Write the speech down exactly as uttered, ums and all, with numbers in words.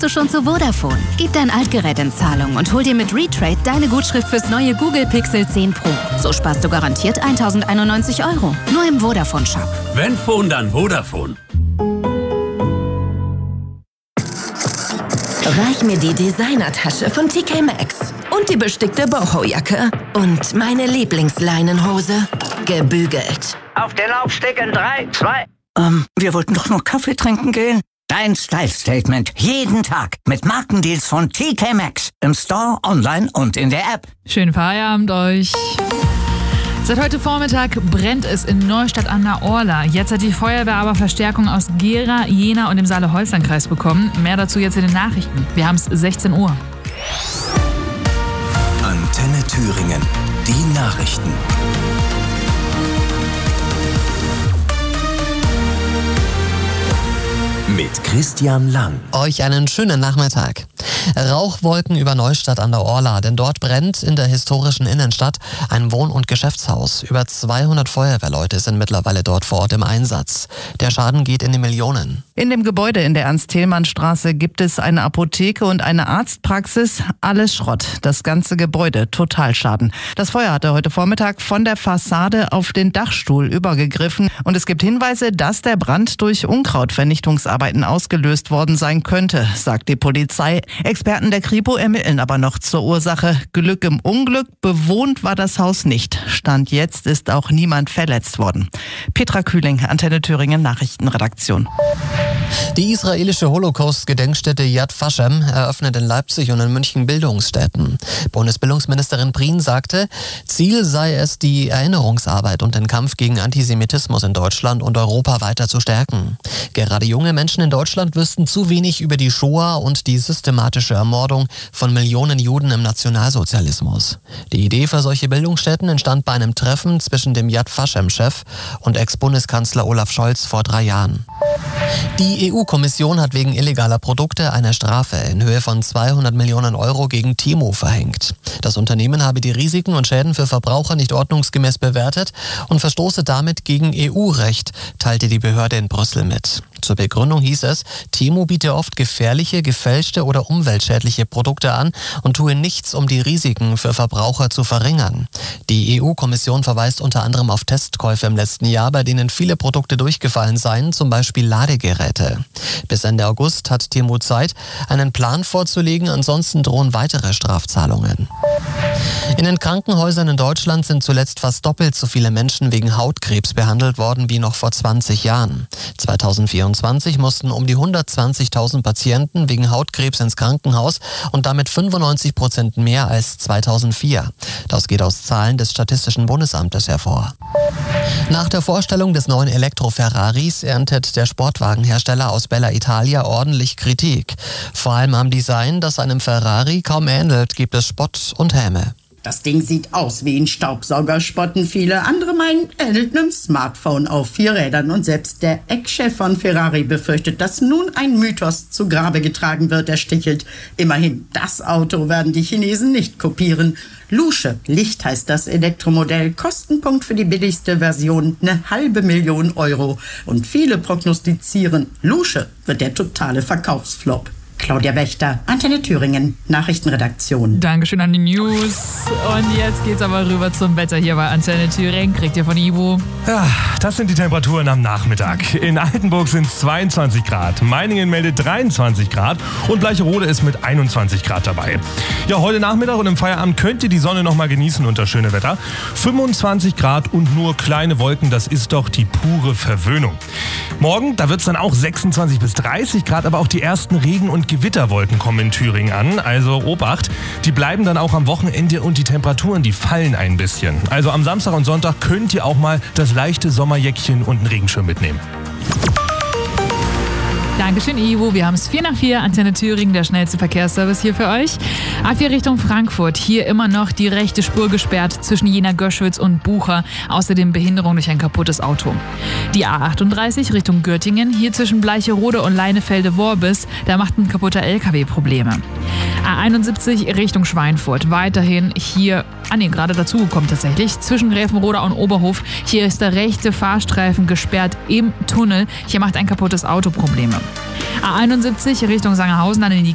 du schon zu Vodafone. Gib dein Altgerät in Zahlung und hol dir mit Retrade deine Gutschrift fürs neue Google Pixel zehn Pro. So sparst du garantiert tausendeinundneunzig Euro. Nur im Vodafone-Shop. Wenn Phone, dann Vodafone. Reich mir die Designertasche von T K Maxx und die bestickte Boho-Jacke und meine Lieblingsleinenhose, gebügelt. Auf den Laufsteg in drei, zwei... Ähm, wir wollten doch nur Kaffee trinken gehen. Dein Style-Statement jeden Tag mit Markendeals von T K Maxx. Im Store, online und in der App. Schönen Feierabend euch. Seit heute Vormittag brennt es in Neustadt an der Orla. Jetzt hat die Feuerwehr aber Verstärkung aus Gera, Jena und dem Saale-Holstein-Kreis bekommen. Mehr dazu jetzt in den Nachrichten. Wir haben es sechzehn Uhr. Antenne Thüringen. Die Nachrichten. Mit Christian Lang. Euch einen schönen Nachmittag. Rauchwolken über Neustadt an der Orla, denn dort brennt in der historischen Innenstadt ein Wohn- und Geschäftshaus. Über zweihundert Feuerwehrleute sind mittlerweile dort vor Ort im Einsatz. Der Schaden geht in die Millionen. In dem Gebäude in der Ernst-Thälmann-Straße gibt es eine Apotheke und eine Arztpraxis. Alles Schrott. Das ganze Gebäude Totalschaden. Das Feuer hatte heute Vormittag von der Fassade auf den Dachstuhl übergegriffen. Und es gibt Hinweise, dass der Brand durch Unkrautvernichtungsarbeiten ausgelöst worden sein könnte, sagt die Polizei. Experten der Kripo ermitteln aber noch zur Ursache. Glück im Unglück, bewohnt war das Haus nicht. Stand jetzt ist auch niemand verletzt worden. Petra Kühling, Antenne Thüringen Nachrichtenredaktion. Die israelische Holocaust-Gedenkstätte Yad Vashem eröffnet in Leipzig und in München Bildungsstätten. Bundesbildungsministerin Prien sagte, Ziel sei es, die Erinnerungsarbeit und den Kampf gegen Antisemitismus in Deutschland und Europa weiter zu stärken. Gerade junge Menschen in Deutschland wüssten zu wenig über die Shoah und die systematische Ermordung von Millionen Juden im Nationalsozialismus. Die Idee für solche Bildungsstätten entstand bei einem Treffen zwischen dem Yad Vashem-Chef und Ex-Bundeskanzler Olaf Scholz vor drei Jahren. Die E U-Kommission hat wegen illegaler Produkte eine Strafe in Höhe von zweihundert Millionen Euro gegen Temu verhängt. Das Unternehmen habe die Risiken und Schäden für Verbraucher nicht ordnungsgemäß bewertet und verstoße damit gegen E U-Recht, teilte die Behörde in Brüssel mit. Zur Begründung hieß es, Temu biete oft gefährliche, gefälschte oder umweltschädliche Produkte an und tue nichts, um die Risiken für Verbraucher zu verringern. Die E U-Kommission verweist unter anderem auf Testkäufe im letzten Jahr, bei denen viele Produkte durchgefallen seien, zum Beispiel Ladegeräte. Bis Ende August hat Temu Zeit, einen Plan vorzulegen, ansonsten drohen weitere Strafzahlungen. In den Krankenhäusern in Deutschland sind zuletzt fast doppelt so viele Menschen wegen Hautkrebs behandelt worden wie noch vor zwanzig Jahren. zweitausendvierundzwanzig mussten um die hundertzwanzigtausend Patienten wegen Hautkrebs ins Krankenhaus und damit fünfundneunzig Prozent mehr als zweitausendvier. Das geht aus Zahlen des Statistischen Bundesamtes hervor. Nach der Vorstellung des neuen Elektro-Ferraris erntet der Sportwagenhersteller aus Bella Italia ordentlich Kritik. Vor allem am Design, das einem Ferrari kaum ähnelt, gibt es Spott und Häme. Das Ding sieht aus wie ein Staubsauger, spotten viele. Andere meinen, er hält einem Smartphone auf vier Rädern. Und selbst der Eckchef von Ferrari befürchtet, dass nun ein Mythos zu Grabe getragen wird. Er stichelt. Immerhin, das Auto werden die Chinesen nicht kopieren. Lusche, Licht heißt das Elektromodell. Kostenpunkt für die billigste Version, eine halbe Million Euro. Und viele prognostizieren, Lusche wird der totale Verkaufsflop. Claudia Wächter, Antenne Thüringen, Nachrichtenredaktion. Dankeschön an die News. Und jetzt geht's aber rüber zum Wetter hier bei Antenne Thüringen. Kriegt ihr von Ivo. Ja, das sind die Temperaturen am Nachmittag. In Altenburg sind es zweiundzwanzig Grad, Meiningen meldet dreiundzwanzig Grad und Bleicherode ist mit einundzwanzig Grad dabei. Ja, heute Nachmittag und im Feierabend könnt ihr die Sonne noch mal genießen und das schöne Wetter. fünfundzwanzig Grad und nur kleine Wolken, das ist doch die pure Verwöhnung. Morgen, da wird es dann auch sechsundzwanzig bis dreißig Grad, aber auch die ersten Regen- und Gewitterwolken kommen in Thüringen an, also Obacht. Die bleiben dann auch am Wochenende und die Temperaturen, die fallen ein bisschen. Also am Samstag und Sonntag könnt ihr auch mal das leichte Sommerjäckchen und einen Regenschirm mitnehmen. Dankeschön, Ivo. Wir haben es vier nach vier. Antenne Thüringen, der schnellste Verkehrsservice hier für euch. A vier Richtung Frankfurt. Hier immer noch die rechte Spur gesperrt zwischen Jena-Göschwitz und Bucher. Außerdem Behinderung durch ein kaputtes Auto. Die A achtunddreißig Richtung Göttingen. Hier zwischen Bleicherode und Leinefelde-Worbis. Da macht ein kaputter L K W Probleme. A einundsiebzig Richtung Schweinfurt. Weiterhin hier, ah ne, gerade dazugekommen tatsächlich, zwischen Gräfenroda und Oberhof. Hier ist der rechte Fahrstreifen gesperrt im Tunnel. Hier macht ein kaputtes Auto Probleme. A einundsiebzig Richtung Sangerhausen, dann in die